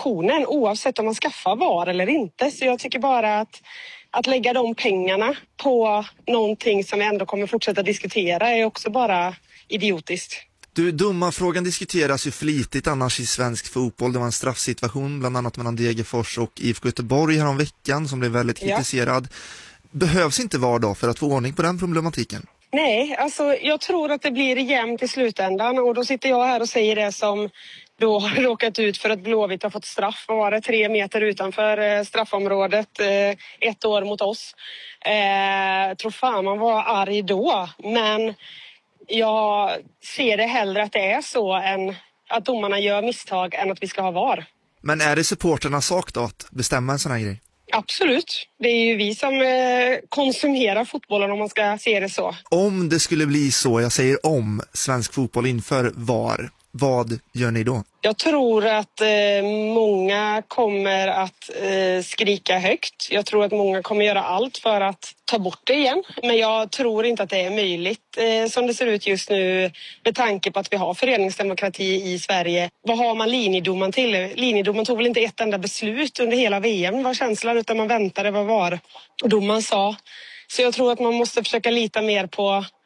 diskussionen oavsett om man skaffar VAR eller inte. Så jag tycker bara att lägga de pengarna på någonting som vi ändå kommer fortsätta diskutera är också bara idiotiskt. Du, domarfrågan diskuteras ju flitigt annars i svensk fotboll. Det var en straffsituation bland annat mellan Degerfors och IFK Göteborg här om veckan som blev väldigt kritiserad. Behövs inte VAR då för att få ordning på den problematiken? Nej, alltså jag tror att det blir jämnt i slutändan och då sitter jag här och säger det som då har råkat ut för att Blåvitt har fått straff. Vad var det? 3 meter utanför straffområdet, 1 år mot oss. Tror fan man var arg då, men jag ser det hellre att det är så än att domarna gör misstag än att vi ska ha VAR. Men är det supporternas sak då att bestämma en sån här grej? Absolut. Det är ju vi som konsumerar fotbollen om man ska se det så. Om det skulle bli så, jag säger om, svensk fotboll inför VAR, vad gör ni då? Jag tror att många kommer att skrika högt. Jag tror att många kommer göra allt för att ta bort det igen. Men jag tror inte att det är möjligt som det ser ut just nu med tanke på att vi har föreningsdemokrati i Sverige. Vad har man linjedomaren till? Linjedomaren tog väl inte ett enda beslut under hela VM var känslan utan man väntade vad var domaren sa. Så jag tror att man måste försöka lita mer på